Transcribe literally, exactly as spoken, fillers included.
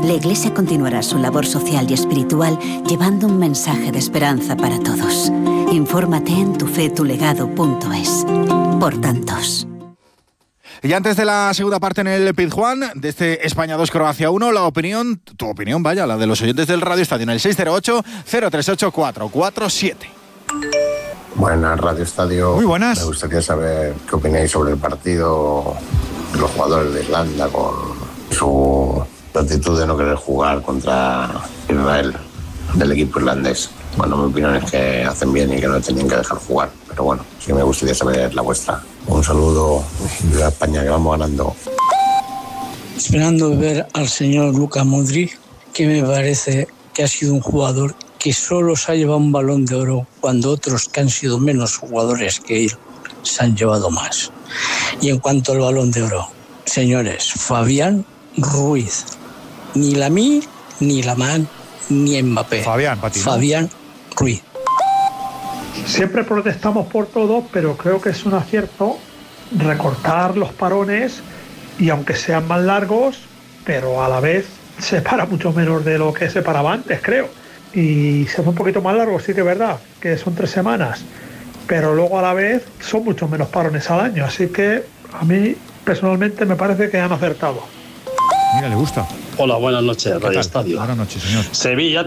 La Iglesia continuará su labor social y espiritual llevando un mensaje de esperanza para todos. Infórmate en tufetulegado punto es. Por tantos. Y antes de la segunda parte en el Pizjuán, de este España dos, Croacia uno, la opinión, tu opinión, vaya, la de los oyentes del Radio Estadio en el seis cero ocho, cero tres ocho, cuatro cuatro siete. Buenas, Radio Estadio. Muy buenas. Me gustaría saber qué opináis sobre el partido de los jugadores de Irlanda con su actitud de no querer jugar contra Israel del equipo irlandés. Bueno, mi opinión es que hacen bien y que no tenían que dejar jugar, pero bueno, sí me gustaría saber la vuestra. Un saludo de España, que vamos ganando. Esperando ver al señor Luka Modric, que me parece que ha sido un jugador que solo se ha llevado un Balón de Oro cuando otros que han sido menos jugadores que él se han llevado más. Y en cuanto al Balón de Oro, señores, Fabián Ruiz, ni Lamine, ni Lamán, ni Mbappé. Fabián, para ti, ¿no? Fabián Ruiz. Siempre protestamos por todo, pero creo que es un acierto recortar los parones y aunque sean más largos, pero a la vez se para mucho menos de lo que se paraba antes, creo. Y se hace un poquito más largo, sí que es verdad, que son tres semanas, pero luego a la vez son mucho menos parones al año, así que a mí personalmente me parece que han acertado. Mira, le gusta. Hola, buenas noches, Radio tal? Estadio. Buenas noches, señor. Sevilla